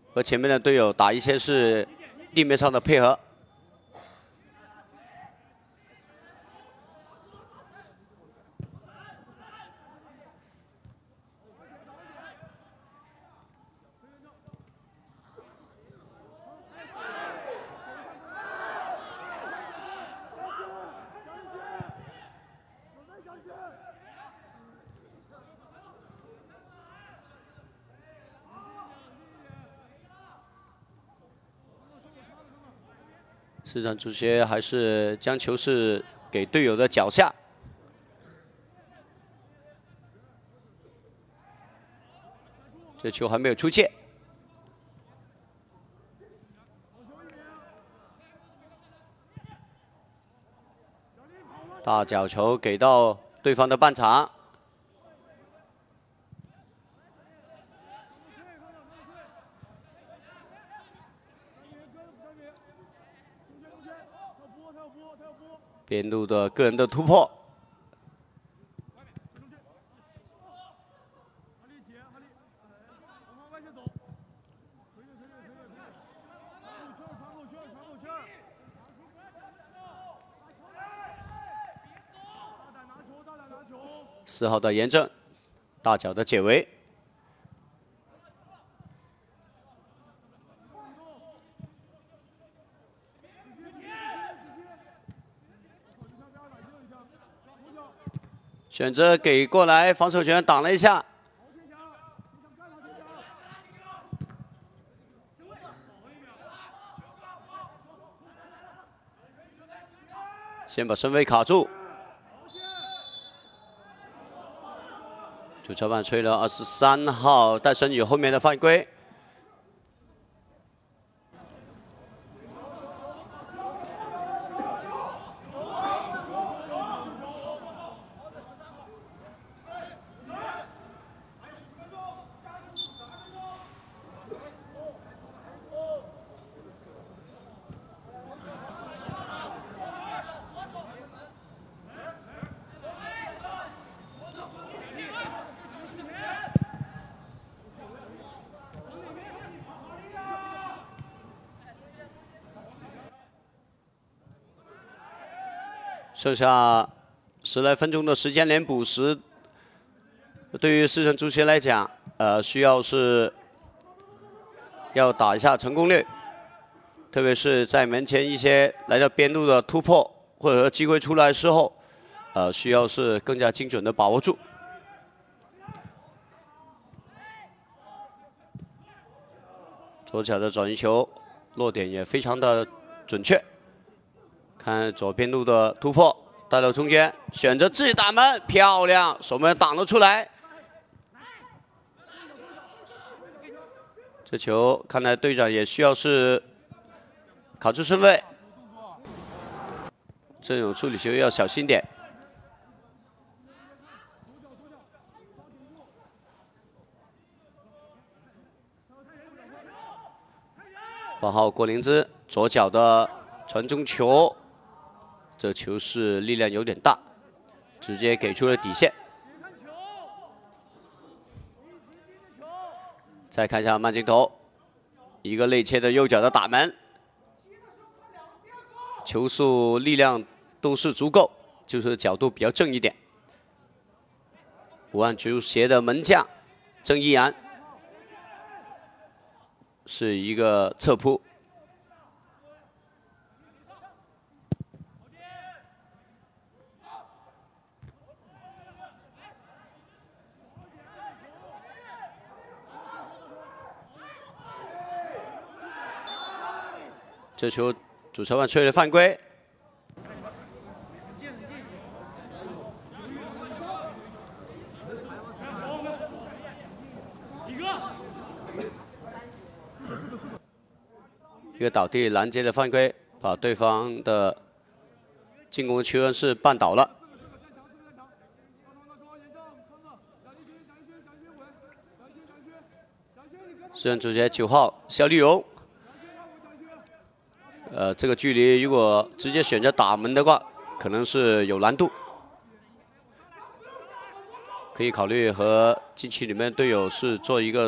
和前面的队友打一些是地面上的配合。 市场主席还是将球是给队友的脚下，这球还没有出界。大角球给到对方的半场。 边路的个人的突破，4号的严正，大脚的解围。 选择给过来，防守权挡了一下，先把身位卡住。主裁判吹了23号戴森宇后面的犯规。 剩下10来分钟的时间连补时，对于世城足协来讲，需要是要打一下成功率，特别是在门前一些来到边路的突破或者机会出来之后，需要是更加精准的把握住。左脚的转移球落点也非常的准确。 看左边路的突破，带到中间，选择自己打门，漂亮，守门挡了出来。这球看来队长也需要是卡住身位，这种处理球要小心点。8号郭灵芝左脚的传中球。 这球是力量有点大，直接给出了底线。再看一下慢镜头，一个内切的右脚的打门，球速、力量都是足够，就是角度比较正一点。武汉足协的门将郑一然是一个侧扑。 这球主裁判吹了犯规，一个倒地拦截的犯规，把对方的进攻球员是绊倒了。世城足协9号肖立荣。 这个距离如果直接选择打门的话，可能是有难度，可以考虑和禁区里面队友是做一个